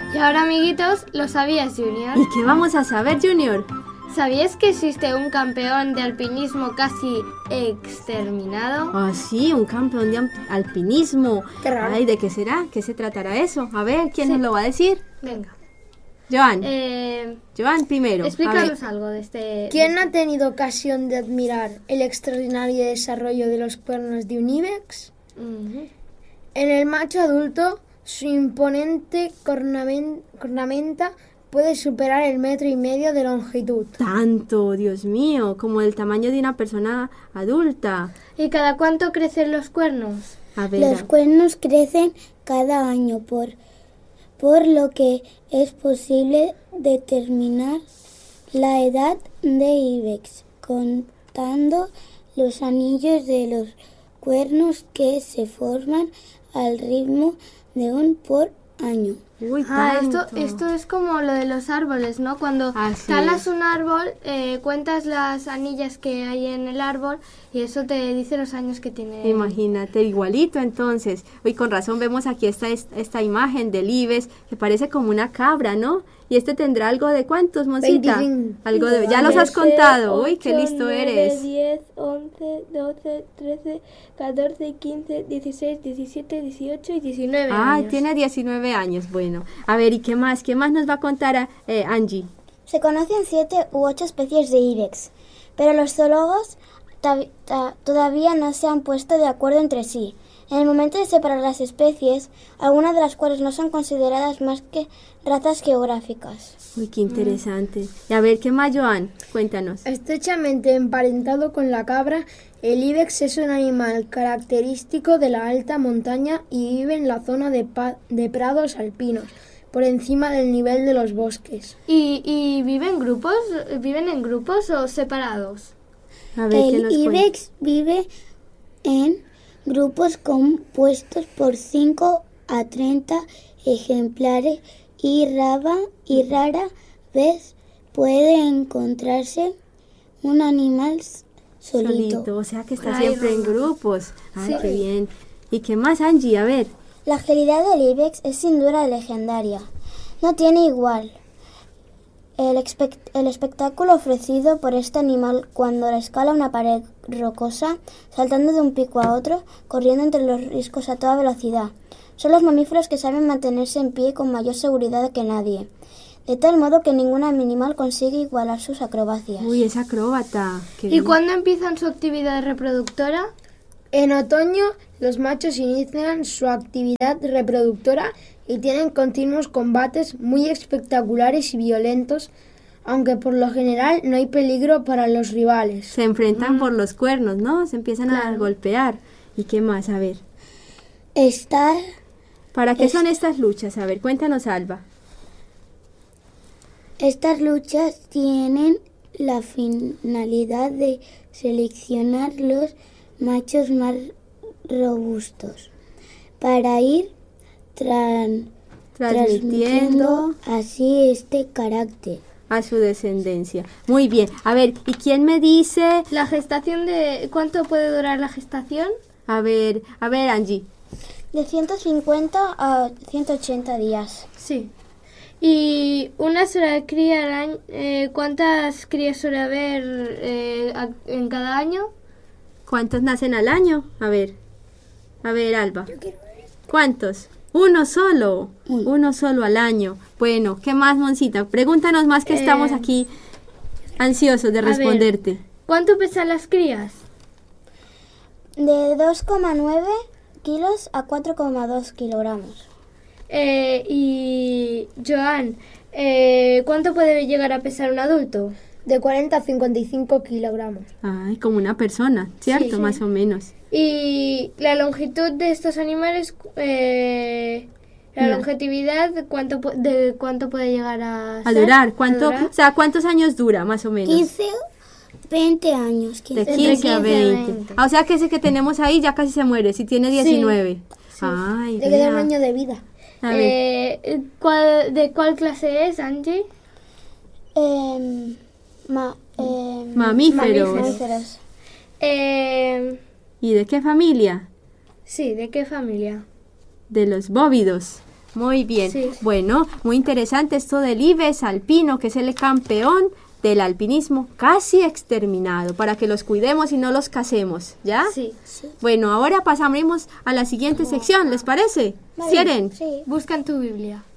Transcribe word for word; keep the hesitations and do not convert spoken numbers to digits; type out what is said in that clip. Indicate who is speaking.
Speaker 1: Y ahora, amiguitos, ¿lo sabías, Junior?
Speaker 2: ¿Y qué vamos a saber, Junior?
Speaker 1: ¿Sabías que existe un campeón de alpinismo casi exterminado?
Speaker 2: Ah, sí, un campeón de alpinismo.
Speaker 3: Qué raro.
Speaker 2: Ay, ¿de qué será? ¿Qué se tratará eso? A ver, ¿quién
Speaker 1: Sí.
Speaker 2: nos lo va a decir?
Speaker 1: Venga.
Speaker 2: Joan.
Speaker 1: Eh,
Speaker 2: Joan primero.
Speaker 1: explícanos algo de este...
Speaker 3: ¿Quién ha tenido ocasión de admirar el extraordinario desarrollo de los cuernos de un ibex?
Speaker 1: Uh-huh.
Speaker 3: En el macho adulto, su imponente cornamen- cornamenta puede superar el metro y medio de longitud.
Speaker 2: Tanto, Dios mío, como el tamaño de una persona adulta.
Speaker 1: ¿Y cada cuánto crecen los cuernos?
Speaker 2: A ver.
Speaker 4: Los cuernos crecen cada año, por, por lo que es posible determinar la edad de ibex, contando los anillos de los cuernos que se forman al ritmo de un por año.
Speaker 2: Uy,
Speaker 1: Ah,
Speaker 2: tanto.
Speaker 1: esto, esto es como lo de los árboles, ¿no? Cuando
Speaker 2: Así
Speaker 1: talas
Speaker 2: es.
Speaker 1: un árbol, eh, cuentas las anillas que hay en el árbol y eso te dice los años que tiene.
Speaker 2: Imagínate, igualito entonces. Hoy con razón vemos aquí esta, esta imagen del ibis que parece como una cabra, ¿no? Y este tendrá algo de ¿cuántos, Moncita?
Speaker 3: veinticinco.
Speaker 2: Algo de... Ya los has contado. Uy, qué listo eres.
Speaker 5: diez, once, doce, trece, catorce, quince, dieciséis, diecisiete, dieciocho y diecinueve
Speaker 2: Ay,
Speaker 5: años.
Speaker 2: tiene diecinueve años. Bueno, a ver, ¿y qué más? ¿Qué más nos va a contar eh, Angie?
Speaker 4: Se conocen siete u ocho especies de ibex, pero los zoólogos ta- ta- todavía no se han puesto de acuerdo entre sí. En el momento de separar las especies, algunas de las cuales no son consideradas más que razas geográficas.
Speaker 2: Uy, qué interesante. Y a ver, ¿qué más, Joan? Cuéntanos.
Speaker 3: Estrechamente emparentado con la cabra, el ibex es un animal característico de la alta montaña y vive en la zona de, pa- de prados alpinos, por encima del nivel de los bosques.
Speaker 1: ¿Y, y viven grupos? ¿Viven en grupos o separados?
Speaker 2: A ver, ¿qué
Speaker 4: El
Speaker 2: nos cuenta?
Speaker 4: ibex vive en grupos compuestos por cinco a treinta ejemplares y, raba, y rara vez puede encontrarse un animal solito.
Speaker 2: Solito, o sea que está
Speaker 1: Ay,
Speaker 2: siempre en
Speaker 1: mamá.
Speaker 2: grupos. Ay,
Speaker 1: Sí.
Speaker 2: qué bien. ¿Y qué más, Angie? A ver.
Speaker 4: La agilidad del ibex es sin duda legendaria. No tiene igual. El, expect- el espectáculo ofrecido por este animal cuando escala una pared rocosa, saltando de un pico a otro, corriendo entre los riscos a toda velocidad. Son los mamíferos que saben mantenerse en pie con mayor seguridad que nadie, de tal modo que ningún animal consigue igualar sus acrobacias.
Speaker 2: Uy, es acróbata. Qué
Speaker 1: ¿Y
Speaker 2: bien.
Speaker 1: cuándo empiezan su actividad reproductora?
Speaker 3: En otoño, los machos inician su actividad reproductora y tienen continuos combates muy espectaculares y violentos, aunque por lo general no hay peligro para los rivales.
Speaker 2: Se enfrentan por los cuernos, ¿no? Se empiezan a golpear. ¿Y qué más? A ver.
Speaker 4: Está
Speaker 2: ¿Para qué
Speaker 4: Es-
Speaker 2: son estas luchas? A ver, cuéntanos, Alba.
Speaker 4: Estas luchas tienen la finalidad de seleccionar los machos más robustos para ir tran-
Speaker 2: Transmitiendo
Speaker 4: transmitiendo así este carácter.
Speaker 2: a su descendencia. Muy bien. A ver, ¿y quién me dice?
Speaker 1: ¿La gestación de... ¿Cuánto puede durar la gestación?
Speaker 2: A ver, a ver, Angie.
Speaker 4: De ciento cincuenta a ciento ochenta días.
Speaker 1: Sí. ¿Y una sola cría al año? eh, ¿Cuántas crías suele haber eh, a- en cada año?
Speaker 2: ¿Cuántos nacen al año? A ver. A ver, Alba. ¿Cuántos? Uno solo.
Speaker 4: Uno.
Speaker 2: Uno solo al año. Bueno, ¿qué más, Moncita? Pregúntanos más que
Speaker 1: Eh,
Speaker 2: estamos aquí ansiosos de
Speaker 1: a ver.
Speaker 2: responderte.
Speaker 1: ¿Cuánto pesan las crías?
Speaker 4: De dos coma nueve kilos a cuatro coma dos kilogramos.
Speaker 1: Eh, y Joan, eh, ¿cuánto puede llegar a pesar un adulto?
Speaker 3: De cuarenta a cincuenta y cinco kilogramos.
Speaker 2: Ay, como una persona, ¿cierto?
Speaker 1: Sí.
Speaker 2: Más o menos.
Speaker 1: Y la longitud de estos animales, eh, la
Speaker 2: No.
Speaker 1: longevidad, ¿cuánto pu- ¿de cuánto puede llegar a,
Speaker 2: A
Speaker 1: ser?
Speaker 2: durar.
Speaker 1: ¿A
Speaker 2: ¿Cuánto?
Speaker 1: durar?
Speaker 2: O sea, ¿cuántos años dura, más o menos?
Speaker 4: quince, veinte años.
Speaker 2: De
Speaker 4: quince.
Speaker 2: quince a
Speaker 1: quince a
Speaker 2: veinte.
Speaker 1: veinte.
Speaker 2: Ah, o sea que ese que tenemos ahí ya casi se muere, si tiene diecinueve. Ay,
Speaker 3: Le queda un
Speaker 2: vea.
Speaker 3: año de vida.
Speaker 2: A ver.
Speaker 1: Eh, ¿cuál, ¿De cuál clase es, Angie?
Speaker 4: Em, ma- em,
Speaker 2: Mamíferos.
Speaker 4: mamíferos.
Speaker 1: Eh,
Speaker 2: ¿Y de qué familia?
Speaker 1: sí, ¿de qué familia?
Speaker 2: De los bóvidos. Muy bien.
Speaker 1: Sí.
Speaker 2: Bueno, muy interesante esto del Ibex alpino, que es el campeón del alpinismo casi exterminado, para que los cuidemos y no los casemos, ¿ya?
Speaker 1: Sí.
Speaker 2: Bueno, ahora pasamos a la siguiente sección, ¿les parece?
Speaker 4: Vale.
Speaker 2: ¿Quieren?
Speaker 4: Sí.
Speaker 1: Busca en tu Biblia.